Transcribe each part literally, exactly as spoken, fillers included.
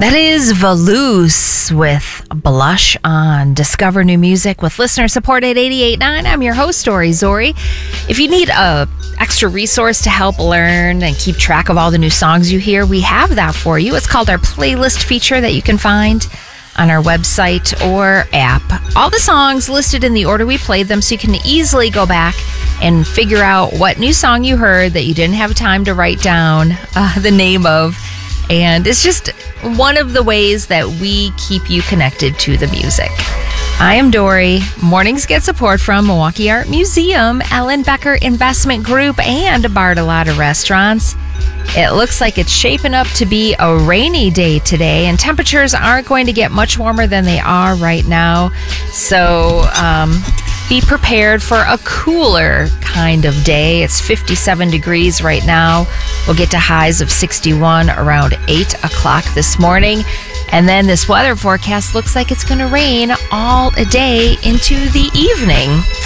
That is Valoose with Blush on Discover New Music with listener support at eighty-eight point nine. I'm your host, Dory Zori. If you need a extra resource to help learn and keep track of all the new songs you hear, we have that for you. It's called our playlist feature that you can find on our website or app. All the songs listed in the order we played them, so you can easily go back and figure out what new song you heard that you didn't have time to write down uh, the name of. And it's just one of the ways that we keep you connected to the music. I am Dory. Mornings get support from Milwaukee Art Museum, Ellen Becker Investment Group, and Bartolotta Restaurants. It looks like it's shaping up to be a rainy day today, and temperatures aren't going to get much warmer than they are right now. So um, be prepared for a cooler kind of day. It's fifty-seven degrees right now. We'll get to highs of sixty-one around eight o'clock this morning. And then this weather forecast looks like it's going to rain all day into the evening.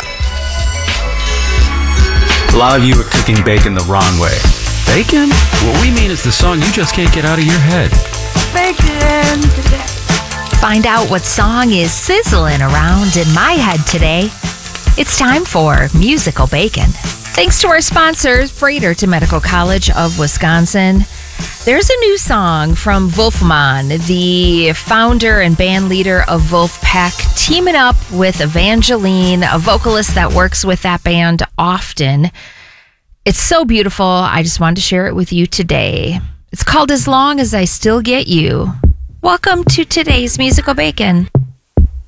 A lot of you are cooking bacon the wrong way. Bacon? What we mean is the song you just can't get out of your head. Bacon! Find out what song is sizzling around in my head today. It's time for Musical Bacon. Thanks to our sponsor, Freighter to Medical College of Wisconsin. There's a new song from Wolfman, the founder and band leader of Wolfpack, teaming up with Evangeline, a vocalist that works with that band often. It's so beautiful. I just wanted to share it with you today. It's called As Long As I Still Get You. Welcome to today's Musical Bacon.